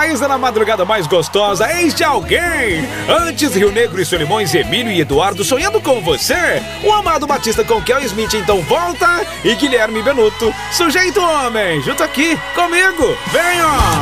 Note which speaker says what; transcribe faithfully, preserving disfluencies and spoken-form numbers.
Speaker 1: Maísa na madrugada mais gostosa, ex de alguém. Antes, Rio Negro e Solimões, Emílio e Eduardo sonhando com você. O Amado Batista com Kel Smith então volta. E Guilherme Benuto, Sujeito Homem, junto aqui comigo. Venha!